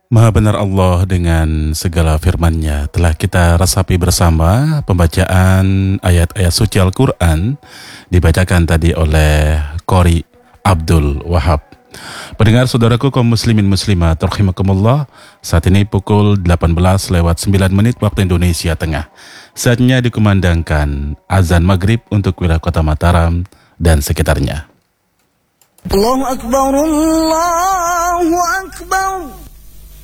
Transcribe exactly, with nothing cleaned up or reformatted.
Maha benar Allah dengan segala firman-Nya. Telah kita resapi bersama pembacaan ayat-ayat suci Al-Quran dibacakan tadi oleh Qori Abdul Wahab. Pendengar saudaraku kaum muslimin muslimat rahimakumullah, saat ini pukul delapan belas lewat sembilan menit waktu Indonesia Tengah. Saatnya dikumandangkan azan maghrib untuk wilayah kota Mataram dan sekitarnya. Allahu Akbar, Allahu Akbar.